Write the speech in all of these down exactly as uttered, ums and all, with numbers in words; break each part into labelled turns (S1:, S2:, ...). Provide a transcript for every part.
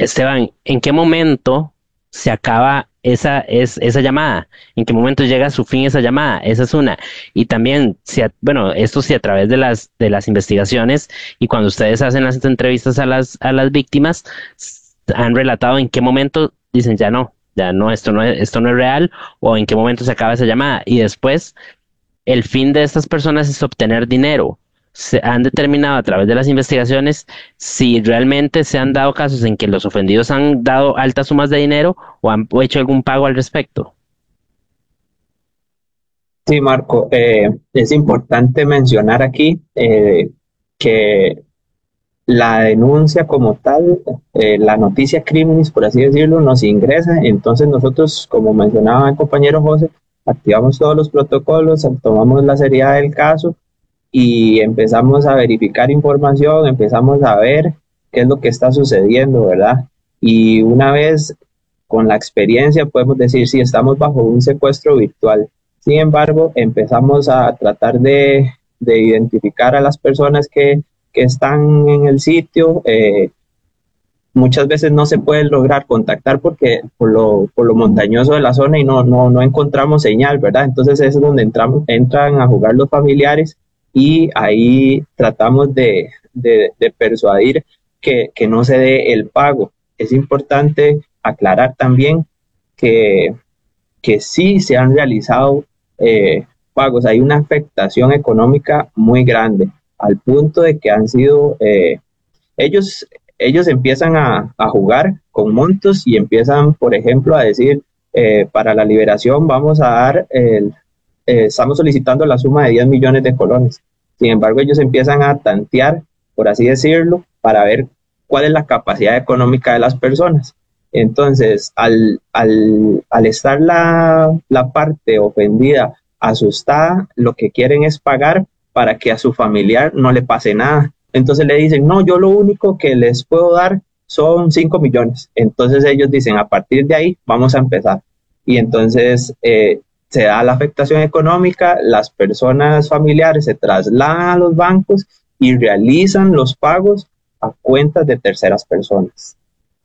S1: Esteban, ¿en qué momento se acaba esa, es, esa llamada? ¿En qué momento llega a su fin esa llamada? Esa es una. Y también, si a- bueno, esto sí a través de las, de las investigaciones y cuando ustedes hacen las entrevistas a las, a las víctimas, s- han relatado en qué momento dicen ya no, ya no, esto no es, esto no es real, o en qué momento se acaba esa llamada. Y después el fin de estas personas es obtener dinero. Se han determinado a través de las investigaciones si realmente se han dado casos en que los ofendidos han dado altas sumas de dinero o han hecho algún pago al respecto.
S2: Sí, Marco, eh, es importante mencionar aquí eh, que la denuncia como tal, eh, la noticia criminis, por así decirlo, nos ingresa. Entonces nosotros, como mencionaba el compañero José, activamos todos los protocolos, tomamos la seriedad del caso y empezamos a verificar información, empezamos a ver qué es lo que está sucediendo, ¿verdad? Y una vez con la experiencia podemos decir si estamos bajo un secuestro virtual. Sin embargo, empezamos a tratar de, de identificar a las personas que, que están en el sitio. Eh, muchas veces no se puede lograr contactar porque por lo, por lo montañoso de la zona y no, no, no encontramos señal, ¿verdad? Entonces es donde entramos, entran a jugar los familiares y ahí tratamos de, de, de persuadir que, que no se dé el pago. Es importante aclarar también que, que sí se han realizado eh, pagos. Hay una afectación económica muy grande al punto de que han sido eh, ellos, ellos empiezan a, a, jugar con montos y empiezan, por ejemplo, a decir, eh, para la liberación vamos a dar, el, eh, estamos solicitando la suma de diez millones de colones. Sin embargo, ellos empiezan a tantear, por así decirlo, para ver cuál es la capacidad económica de las personas. Entonces, al, al, al estar la, la parte ofendida asustada, lo que quieren es pagar para que a su familiar no le pase nada. Entonces le dicen, no, yo lo único que les puedo dar son cinco millones. Entonces ellos dicen, a partir de ahí vamos a empezar. Y entonces eh, se da la afectación económica, las personas familiares se trasladan a los bancos y realizan los pagos a cuentas de terceras personas.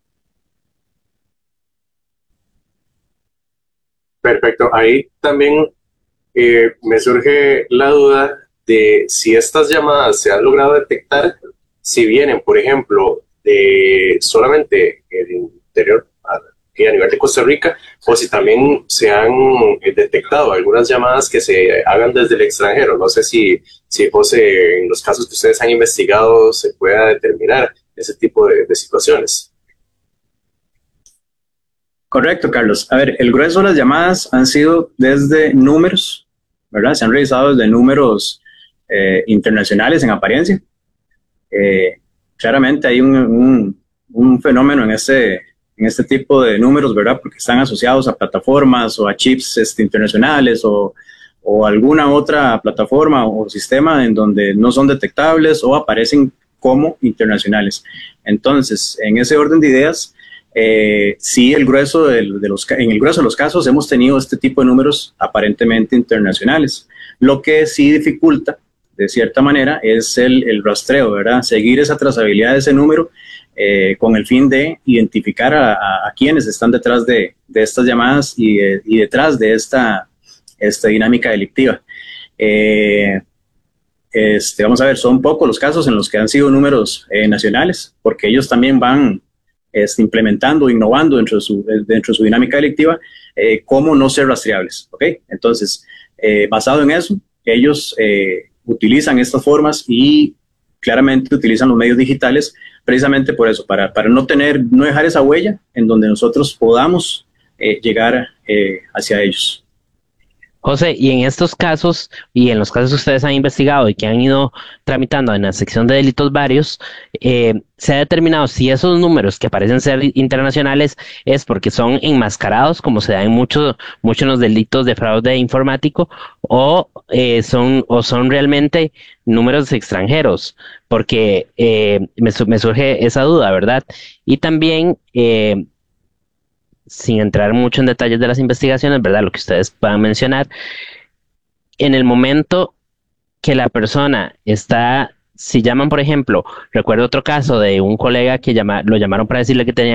S3: Perfecto. Ahí también eh, me surge la duda de si estas llamadas se han logrado detectar, si vienen, por ejemplo, de solamente el interior aquí a nivel de Costa Rica, o si también se han eh, detectado algunas llamadas que se hagan desde el extranjero. No sé si, si José, en los casos que ustedes han investigado, se pueda determinar ese tipo de, de situaciones.
S4: Correcto, Carlos. A ver, el grueso de las llamadas han sido desde números, ¿verdad? Se han revisado desde números eh, internacionales en apariencia. Eh, Claramente hay un, un, un fenómeno en este, en este tipo de números, ¿verdad? Porque están asociados a plataformas o a chips este, internacionales o, o alguna otra plataforma o sistema en donde no son detectables o aparecen como internacionales. Entonces, en ese orden de ideas, eh, sí, el grueso de, de los, en el grueso de los casos hemos tenido este tipo de números aparentemente internacionales, lo que sí dificulta de cierta manera es el, el rastreo, ¿verdad? Seguir esa trazabilidad de ese número eh, con el fin de identificar a, a, a quienes están detrás de, de estas llamadas y, de, y detrás de esta, esta dinámica delictiva. Eh, este, vamos a ver, son pocos los casos en los que han sido números eh, nacionales, porque ellos también van este, implementando, innovando dentro de su, dentro de su dinámica delictiva, eh, cómo no ser rastreables, ¿ok? Entonces, eh, basado en eso, ellos eh, utilizan estas formas y claramente utilizan los medios digitales precisamente por eso, para, para no tener, no dejar esa huella en donde nosotros podamos eh, llegar eh, hacia ellos.
S1: José, y en estos casos, y en los casos que ustedes han investigado y que han ido tramitando en la sección de delitos varios, eh, se ha determinado si esos números que parecen ser internacionales es porque son enmascarados, como se da en muchos muchos de los delitos de fraude informático, o, eh, son, o son realmente números extranjeros, porque eh, me, su- me surge esa duda, ¿verdad? Y también... eh, sin entrar mucho en detalles de las investigaciones, ¿verdad? Lo que ustedes puedan mencionar, en el momento que la persona está, si llaman, por ejemplo, recuerdo otro caso de un colega que llama, lo llamaron para decirle que tenía